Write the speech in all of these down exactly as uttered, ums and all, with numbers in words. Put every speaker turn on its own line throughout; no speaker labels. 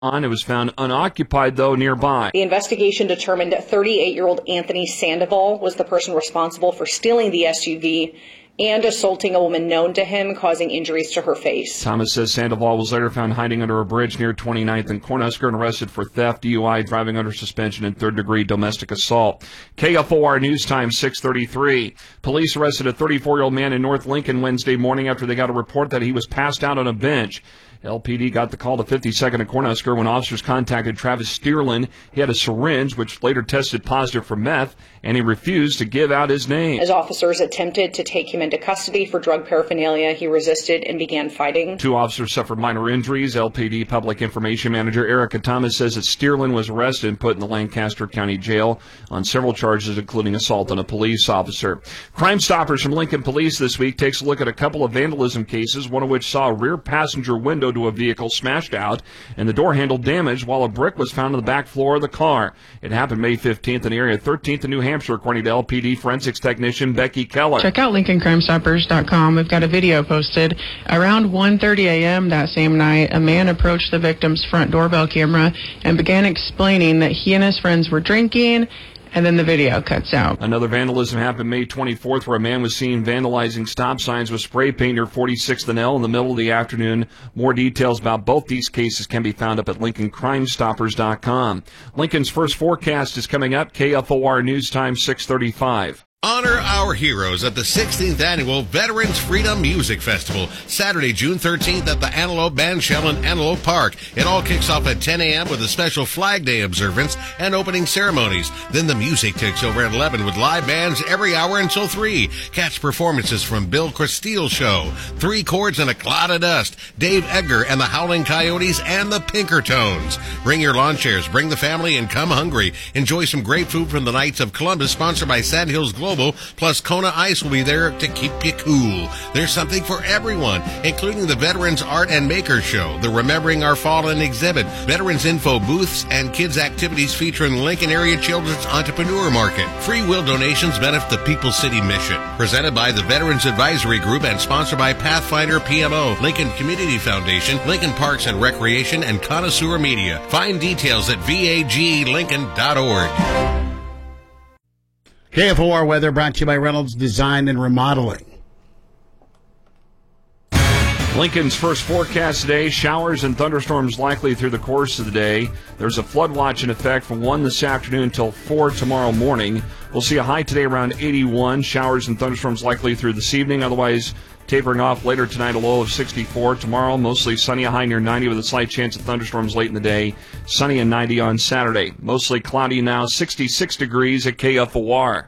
It was found unoccupied, though, nearby.
The investigation determined that thirty-eight-year-old Anthony Sandoval was the person responsible for stealing the S U V and assaulting a woman known to him, causing injuries to her face.
Thomas says Sandoval was later found hiding under a bridge near twenty-ninth and Cornhusker and arrested for theft, D U I, driving under suspension, and third-degree domestic assault. K F O R News Time, six thirty-three. Police arrested a thirty-four-year-old man in North Lincoln Wednesday morning after they got a report that he was passed out on a bench. L P D got the call to fifty-second and Cornhusker when officers contacted Travis Steerlin. He had a syringe, which later tested positive for meth, and he refused to give out his name.
As officers attempted to take him into custody for drug paraphernalia, he resisted and began fighting.
Two officers suffered minor injuries. L P D Public Information Manager Erica Thomas says that Steerlin was arrested and put in the Lancaster County Jail on several charges, including assault on a police officer. Crime Stoppers from Lincoln Police this week takes a look at a couple of vandalism cases, one of which saw a rear passenger window to a vehicle smashed out and the door handle damaged, while a brick was found on the back floor of the car. It happened May fifteenth in the area of thirteenth and New Hampshire, according to L P D forensics technician Becky Keller.
Check out Lincoln Crime Stoppers dot com. We've got a video posted. Around one thirty a.m. that same night, a man approached the victim's front doorbell camera and began explaining that he and his friends were drinking, and then the video cuts out.
Another vandalism happened May twenty-fourth, where a man was seen vandalizing stop signs with spray paint near forty-sixth and L in the middle of the afternoon. More details about both these cases can be found up at Lincoln Crime Stoppers dot com. Lincoln's first forecast is coming up. K F O R News Time, six thirty-five.
Honor our heroes at the sixteenth Annual Veterans Freedom Music Festival, Saturday, June thirteenth at the Antelope Bandshell in Antelope Park. It all kicks off at ten a.m. with a special Flag Day observance and opening ceremonies. Then the music takes over at eleven with live bands every hour until three. Catch performances from Bill Cristile Show, Three Chords and a Cloud of Dust, Dave Edgar and the Howling Coyotes, and the Pinkertones. Bring your lawn chairs, bring the family, and come hungry. Enjoy some great food from the Knights of Columbus, sponsored by Sand Hills Global. Plus, Kona Ice will be there to keep you cool. There's something for everyone, including the Veterans Art and Makers Show, the Remembering Our Fallen exhibit, Veterans Info booths, and kids' activities featuring Lincoln Area Children's Entrepreneur Market. Free will donations benefit the People's City Mission. Presented by the Veterans Advisory Group and sponsored by Pathfinder P M O, Lincoln Community Foundation, Lincoln Parks and Recreation, and Connoisseur Media. Find details at V A G Lincoln dot org.
K F O R weather brought to you by Reynolds Design and Remodeling.
Lincoln's first forecast today, showers and thunderstorms likely through the course of the day. There's a flood watch in effect from one this afternoon until four tomorrow morning. We'll see a high today around eighty-one, showers and thunderstorms likely through this evening, otherwise tapering off later tonight, a low of sixty-four. Tomorrow, mostly sunny, a high near ninety with a slight chance of thunderstorms late in the day. Sunny and ninety on Saturday. Mostly cloudy now, sixty-six degrees at K F O R.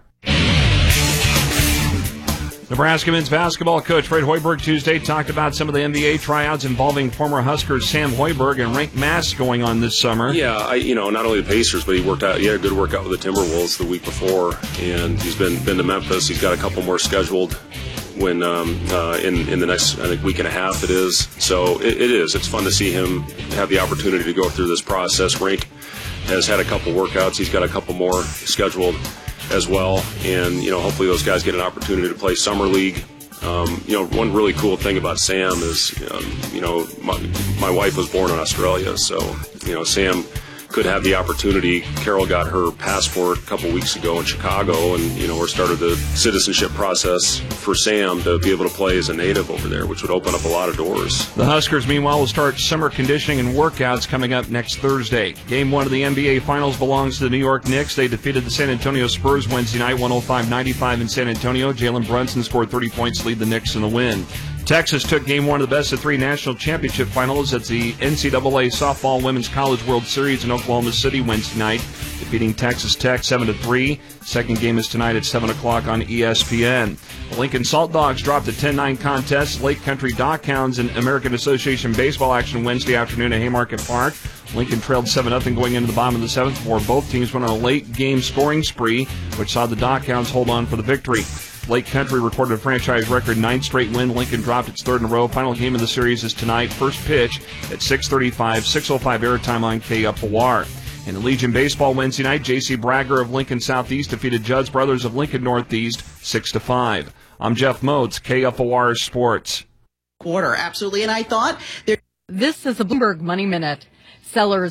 Nebraska men's basketball coach Fred Hoiberg Tuesday talked about some of the N B A tryouts involving former Huskers Sam Hoiberg and ranked mass going on this summer.
Yeah, I, you know, not only the Pacers, but he worked out. He had a good workout with the Timberwolves the week before, and he's been been to Memphis. He's got a couple more scheduled when um, uh, in in the next I think week and a half it is. So it, it is. It's fun to see him have the opportunity to go through this process. Rank has had a couple workouts. He's got a couple more scheduled as well, and you know, hopefully those guys get an opportunity to play summer league. Um, you know, one really cool thing about Sam is, um, you know, my, my wife was born in Australia, so you know, Sam could have the opportunity. Carol got her passport a couple weeks ago in Chicago, and you know, we started the citizenship process for Sam to be able to play as a native over there, which would open up a lot of doors.
The Huskers, meanwhile, will start summer conditioning and workouts coming up next Thursday. Game one of the N B A Finals belongs to the New York Knicks. They defeated the San Antonio Spurs Wednesday night, one oh five ninety-five in San Antonio. Jalen Brunson scored thirty points to lead the Knicks in the win. Texas took game one of the best-of-three national championship finals at the N C double A Softball Women's College World Series in Oklahoma City Wednesday night, defeating Texas Tech seven to three. Second game is tonight at seven o'clock on E S P N. The Lincoln Salt Dogs dropped a ten nine contest. Lake Country Dockhounds in American Association baseball action Wednesday afternoon at Haymarket Park. Lincoln trailed seven nothing going into the bottom of the seventh before both teams went on a late-game scoring spree, which saw the Dockhounds hold on for the victory. Lake Country recorded a franchise record ninth straight win. Lincoln dropped its third in a row. Final game of the series is tonight. First pitch at six thirty-five, six oh five airtime on K F O R. In the Legion Baseball Wednesday night, J C Bragger of Lincoln Southeast defeated Judd's Brothers of Lincoln Northeast six to five. I'm Jeff Moats, K F O R Sports.
Quarter, absolutely. And I thought there.
This is a Bloomberg Money Minute.
Sellers